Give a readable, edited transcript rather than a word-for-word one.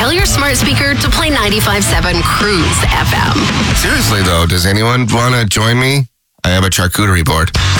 Tell your smart speaker to play 95.7 Cruise FM. Seriously, though, does anyone want to join me? I have a charcuterie board.